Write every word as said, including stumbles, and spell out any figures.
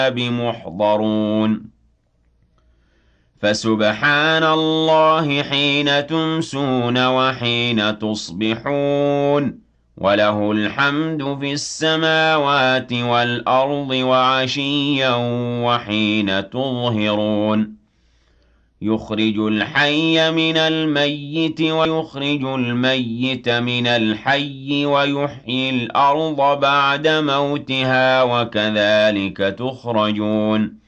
بمحضرون فسبحان الله حين تمسون وحين تصبحون وله الحمد في السماوات والأرض وعشيا وحين تظهرون يخرج الحي من الميت ويخرج الميت من الحي ويحيي الأرض بعد موتها وكذلك تخرجون